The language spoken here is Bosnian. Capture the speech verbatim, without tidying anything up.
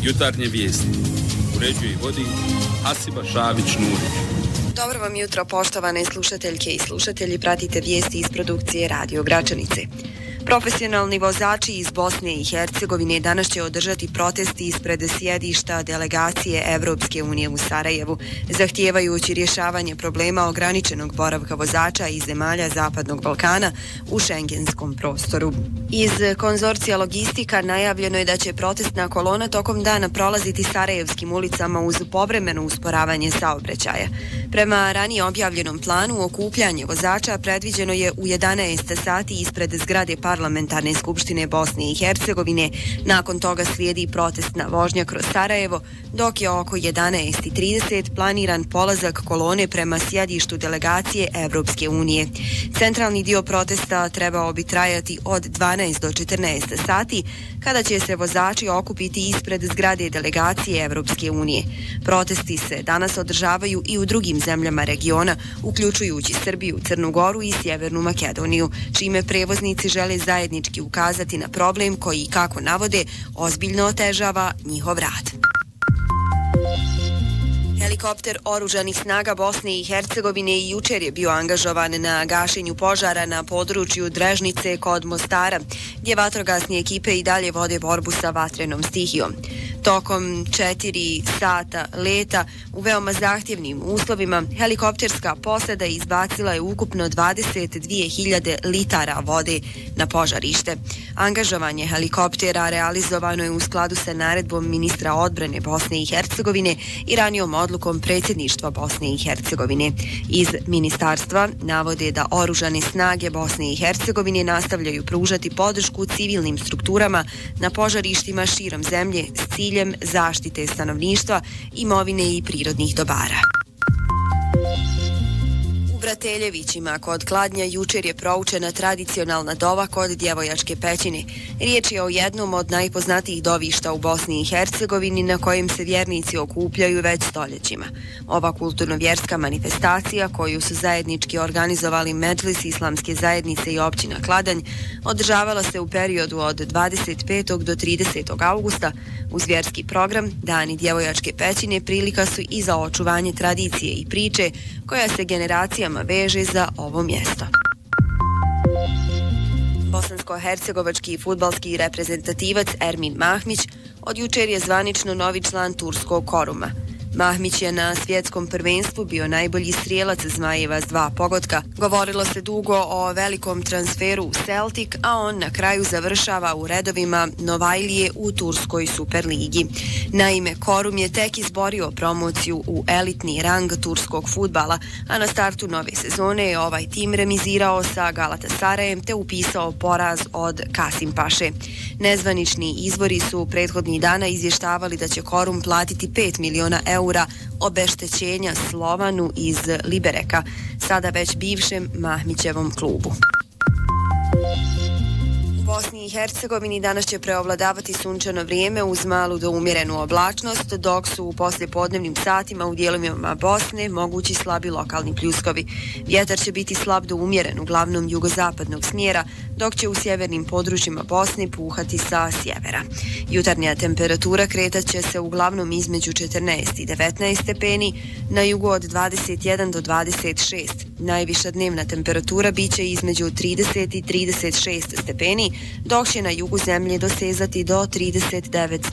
Jutarnje vijesti. Uređuje i vodi Hasiba Šabić-Nurić. Dobro vam jutro, poštovane slušateljke i slušatelji. Pratite vijesti iz produkcije Radio Gračanice. Profesionalni vozači iz Bosne i Hercegovine danas će održati protesti ispred sjedišta delegacije Evropske unije u Sarajevu, zahtijevajući rješavanje problema ograničenog boravka vozača iz zemalja Zapadnog Balkana u šengenskom prostoru. Iz konzorcija Logistika najavljeno je da će protestna kolona tokom dana prolaziti sarajevskim ulicama uz povremeno usporavanje saobraćaja. Prema ranije objavljenom planu, okupljanje vozača predviđeno je u jedanaest sati ispred zgrade Parlamentarne skupštine Bosne i Hercegovine. Nakon toga slijedi protestna vožnja kroz Sarajevo, dok je oko jedanaest trideset planiran polazak kolone prema sjedištu delegacije Evropske unije. Centralni dio protesta trebao bi trajati od dvanaest do četrnaest sati, kada će se vozači okupiti ispred zgrade delegacije Evropske unije. Protesti se danas održavaju i u drugim zemljama regiona, uključujući Srbiju, Crnu Goru i Sjevernu Makedoniju, čime prevoznici žele zajednički ukazati na problem koji, kako navode, ozbiljno otežava njihov rad. Helikopter oružanih snaga Bosne i Hercegovine i jučer je bio angažovan na gašenju požara na području Drežnice kod Mostara, gdje vatrogasne ekipe i dalje vode borbu sa vatrenom stihijom. Tokom četiri sata leta u veoma zahtjevnim uslovima helikopterska posada izbacila je ukupno dvadeset dvije hiljade litara vode na požarište. Angažovanje helikoptera realizovano je u skladu sa naredbom ministra odbrane Bosne i Hercegovine i ranijom odlukom predsjedništva Bosne i Hercegovine. Iz ministarstva navode da oružane snage Bosne i Hercegovine nastavljaju pružati podršku civilnim strukturama na požarištima širom zemlje s ciljem zaštite stanovništva, imovine i prirodnih dobara. U Brateljevićima kod Kladnja jučer je proučena tradicionalna dova kod Djevojačke pećine. Riječ je o jednom od najpoznatijih dovišta u Bosni i Hercegovini na kojem se vjernici okupljaju već stoljećima. Ova kulturno-vjerska manifestacija, koju su zajednički organizovali Medžlis Islamske zajednice i općina Kladanj, održavala se u periodu od dvadeset petog do tridesetog augusta. Uz vjerski program, Dani Djevojačke pećine prilika su i za očuvanje tradicije i priče koja se generacijama veže za ovo mjesto. Bosansko-hercegovački fudbalski reprezentativac Ermin Mahmić od jučer je zvanično novi član turskog Koruma. Mahmić je na svjetskom prvenstvu bio najbolji strijelac Zmajeva s dva pogotka. Govorilo se dugo o velikom transferu u Celtic, a on na kraju završava u redovima Novajlije u turskoj Superligi. Naime, Korum je tek izborio promociju u elitni rang turskog fudbala, a na startu nove sezone je ovaj tim remizirao sa Galatasarajem te upisao poraz od Kasimpaše. Nezvanični izvori su prethodnih dana izvještavali da će Korum platiti pet miliona eura obeštećenja Slovanu iz Libereka, sada već bivšem Mahmićevom klubu. U Bosni i Hercegovini danas će preovladavati sunčano vrijeme uz malu do umjerenu oblačnost, dok su u poslijepodnevnim satima u dijelovima Bosne mogući slabi lokalni pljuskovi. Vjetar će biti slab do umjeren, uglavnom jugozapadnog smjera, dok će u sjevernim područjima Bosne puhati sa sjevera. Jutarnja temperatura kretat će se uglavnom između četrnaest i devetnaest stepeni, na jugu od dvadeset jedan do dvadeset šest. Najviša dnevna temperatura biće između trideset i trideset šest stepeni, dok će na jugu zemlje dosezati do trideset devet